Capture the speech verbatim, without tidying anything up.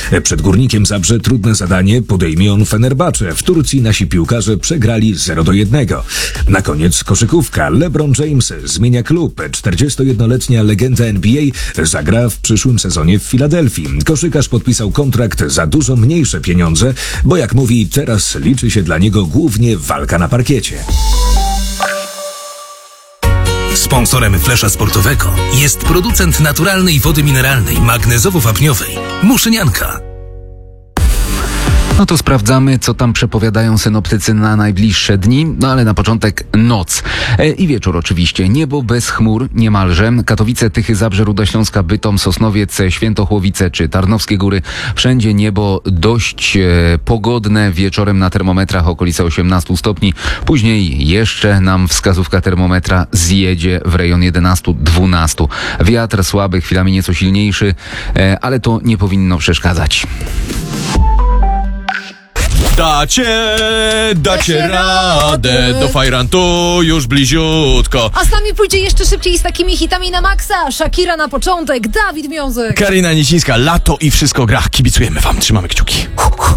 Przed Górnikiem Zabrze trudne zadanie podejmie on Fenerbahce. W Turcji nasi piłkarze przegrali zero do jednego. Na koniec koszykówka. LeBron James zmienia klub. czterdziestojednoletnia legenda N B A zagra w przyszłym sezonie w Filadelfii. Koszykarz podpisał kontrakt za dużo mniejsze pieniądze, bo jak mówi, teraz liczy się dla niego głównie walka na parkiecie. Sponsorem Flesza Sportowego jest producent naturalnej wody mineralnej magnezowo-wapniowej Muszynianka. No to sprawdzamy, co tam przepowiadają synoptycy na najbliższe dni, no ale na początek noc. E, I wieczór oczywiście. Niebo bez chmur niemalże. Katowice, Tychy, Zabrze, Ruda Śląska, Bytom, Sosnowiec, Świętochłowice czy Tarnowskie Góry. Wszędzie niebo dość e, pogodne. Wieczorem na termometrach okolice osiemnaście stopni. Później jeszcze nam wskazówka termometra zjedzie w rejon jedenaście dwanaście. Wiatr słaby, chwilami nieco silniejszy, e, ale to nie powinno przeszkadzać. Dacie, dacie radę, do fajrantu już bliziutko. A z nami pójdzie jeszcze szybciej z takimi hitami na maksa. Shakira na początek, Dawid Miązek. Karina Nicińska, lato i wszystko gra. Kibicujemy wam, trzymamy kciuki.